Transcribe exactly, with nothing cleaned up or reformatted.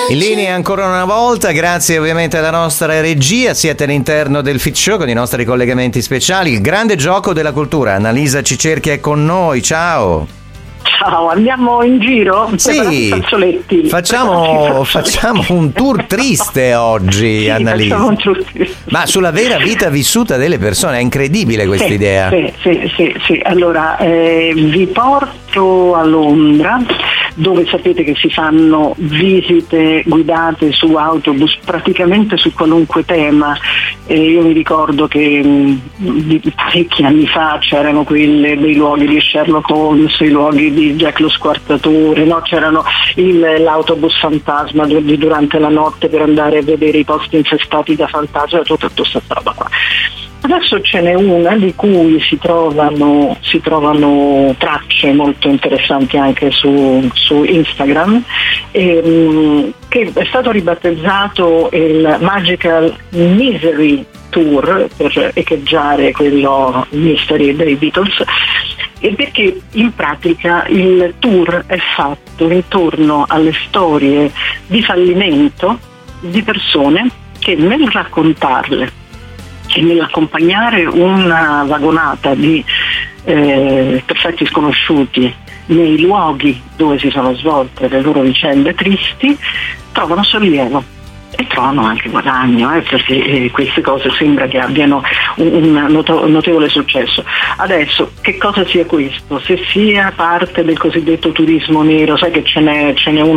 In linea ancora una volta, grazie ovviamente alla nostra regia, siete all'interno del Fit Show con i nostri collegamenti speciali, il grande gioco della cultura. Annalisa Cicerchia è con noi, ciao. Ciao, andiamo in giro? Sì, facciamo, facciamo un tour triste oggi, sì, Annalisa. Un tour triste. Ma sulla vera vita vissuta delle persone, è incredibile questa sì, idea. Sì, sì, sì, sì. Allora, eh, vi porto a Londra, dove sapete che si fanno visite guidate su autobus praticamente su qualunque tema. E io mi ricordo che mh, parecchi anni fa c'erano quelle dei luoghi di Sherlock Holmes, i luoghi di Jack lo Squartatore, no? C'erano il, l'autobus fantasma di, durante la notte per andare a vedere i posti infestati da fantasmi, tutta questa roba qua. Adesso ce n'è una di cui si trovano, si trovano tracce molto interessanti anche su, su Instagram, e, che è stato ribattezzato il Magical Misery Tour, per echeggiare quello Mystery dei Beatles, e perché in pratica il tour è fatto intorno alle storie di fallimento di persone che nel raccontarle e nell'accompagnare una vagonata di eh, perfetti sconosciuti nei luoghi dove si sono svolte le loro vicende tristi, trovano sollievo e trovano anche guadagno, eh, perché eh, queste cose sembra che abbiano un, un noto, notevole successo. Adesso, che cosa sia questo? Se sia parte del cosiddetto turismo nero, sai che ce n'è, ce n'è uno